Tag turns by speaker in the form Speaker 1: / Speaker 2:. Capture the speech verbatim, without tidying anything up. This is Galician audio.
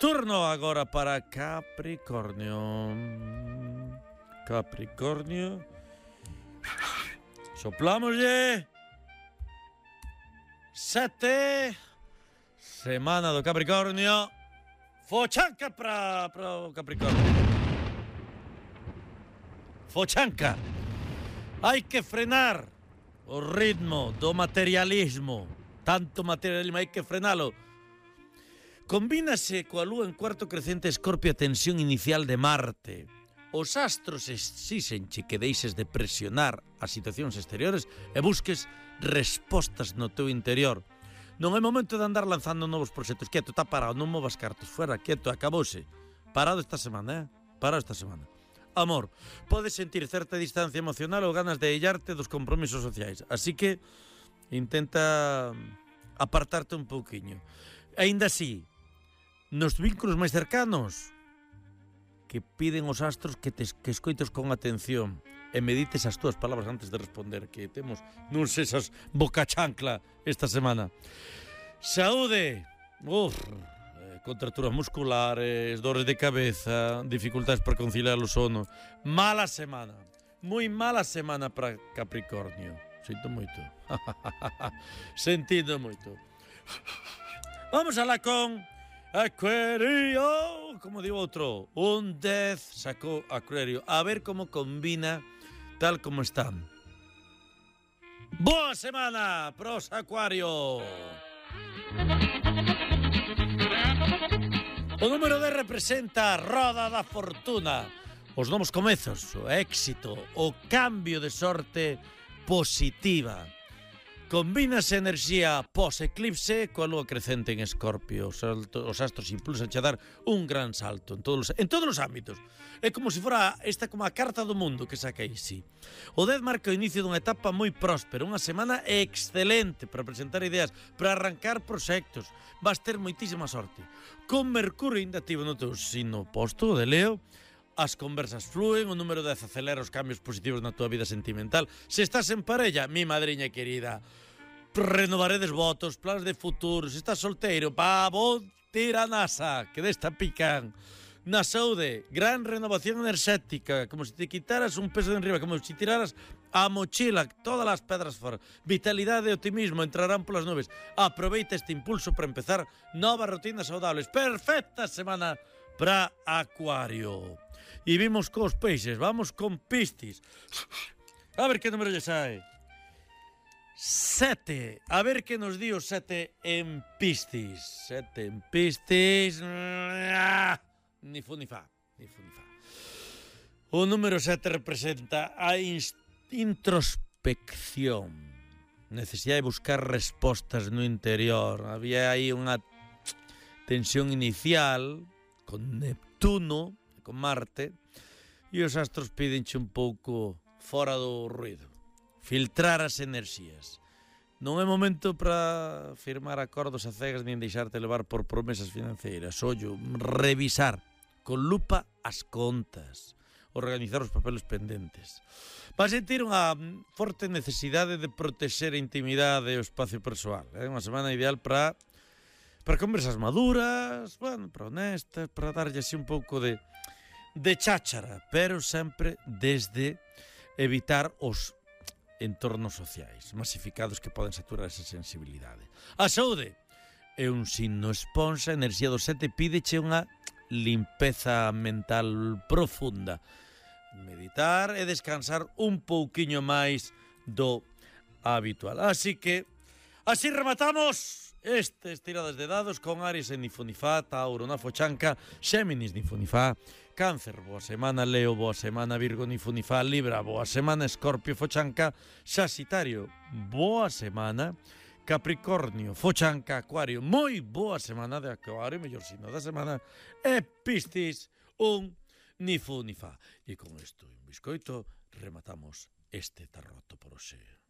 Speaker 1: Turno agora para Capricornio. Capricornio. Soplámoslle. Sete. Semana do Capricornio. Fochanca para o Capricornio. Fochanca. Hai que frenar o ritmo do materialismo. Tanto materialismo hai que frenalo. Combínase coa lúa en cuarto crecente Escorpio a tensión inicial de Marte. Os astros exíxenche que deixes de presionar as situacións exteriores e busques respostas no teu interior. Non é momento de andar lanzando novos proxectos. Quieto, está parado, non movas cartos. Fuera, quieto, acabouse. Parado esta semana, eh? Parado esta semana. Amor, podes sentir certa distancia emocional ou ganas de illarte dos compromisos sociais. Así que intenta apartarte un pouquiño. Aínda así, nos vínculos máis cercanos que piden os astros que te que escoites con atención e medites as túas palabras antes de responder, que temos non sesas boca chancla esta semana. Saúde. Uf, eh, contracturas musculares, dores de cabeza, dificultades para conciliar o sono. Mala semana. Moi mala semana para Capricornio. Sinto moito. Sentindo moito. Vamos alá con Aquario, como digo outro, un dez sacou Aquario. A ver como combina tal como están. Boa semana pros Acuario. O número dez representa a roda da fortuna, os novos comezos, o éxito, o cambio de sorte positiva. Combínase enerxía pos-eclipse coa lúa crecente en Escorpio. Os, os astros impulsan a dar un gran salto en todos, os, en todos os ámbitos. É como se fora esta como a carta do mundo que saca aí, sí. O dez marca o inicio dunha etapa moi próspera, unha semana excelente para presentar ideas, para arrancar proxectos. Vas ter moitísima sorte. Con Mercurio indactivo no teu signo oposto, de Leo, as conversas flúen, o número dez acelera os cambios positivos na tua vida sentimental. Se estás en parella, mi madriña querida, renovaredes votos, planes de futuro. Se estás solteiro, pa, vou tira a NASA, que desta pican. Na saúde, gran renovación enerxética, como se te quitaras un peso de enriba, como se tiraras a mochila, todas as pedras fora. Vitalidade e optimismo entrarán polas nubes. Aproveita este impulso para empezar novas rutinas saudables. Perfecta semana para Acuario. E vimos cos peixes, vamos con Piscis. A ver que número lle sae. Sete. A ver que nos di o sete en Piscis. Sete en Piscis. Ni fu ni fa. Ni fu ni fa. O número sete representa a introspección. Necesidade de buscar respostas no interior. Había aí unha tensión inicial con Neptuno, con Marte, e os astros pídenche un pouco fora do ruido. Filtrar as enerxías. Non é momento para firmar acordos a cegas nin deixarte levar por promesas financeiras. Ollo, revisar con lupa as contas, organizar os papeles pendentes. Vas sentir unha forte necesidade de protexer a intimidade e o espacio persoal. É unha semana ideal para para conversas maduras, bueno, para honestas, para darlle así un pouco de de cháchara, pero sempre desde evitar os entornos sociais masificados que poden saturar esa sensibilidade. A saúde é un signo esponsa, a enerxía do sete pídeche unha limpeza mental profunda. Meditar e descansar un pouquiño máis do habitual. Así que, así rematamos estes tiradas de dados con Aries en Nifunifá, Tauro na Fochanca, Xéminis Nifunifá, Cáncer, boa semana, Leo, boa semana, Virgo Nifunifá, Libra, boa semana, Escorpio, Fochanca, Saxitario, boa semana, Capricornio, Fochanca, Acuario, moi boa semana de Acuario, mellor signo da semana, e Piscis, un Nifunifá. E con isto, un biscoito, rematamos este tarroto por hoxe.